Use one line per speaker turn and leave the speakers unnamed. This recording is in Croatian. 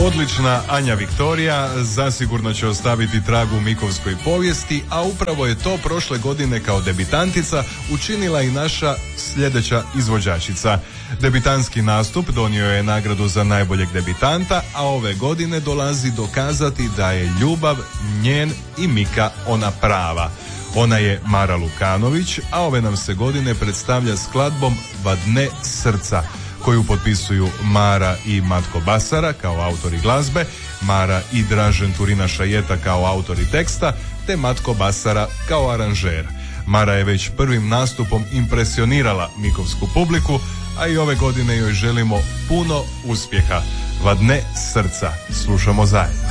Odlična Anja Viktorija zasigurno će ostaviti trag u mikovskoj povijesti, a upravo je to prošle godine kao debitantica učinila i naša sljedeća izvođačica. Debitanski nastup donio je nagradu za najboljeg debitanta, a ove godine dolazi dokazati da je ljubav njen i Mika ona prava. Ona je Mara Lukanović, a ove nam se godine predstavlja skladbom Vadne srca, koju potpisuju Mara i Matko Basara kao autori glazbe, Mara i Dražen Turina Šajeta kao autori teksta, te Matko Basara kao aranžer. Mara je već prvim nastupom impresionirala mikovsku publiku, a i ove godine joj želimo puno uspjeha. Vadne srca, slušamo zajedno.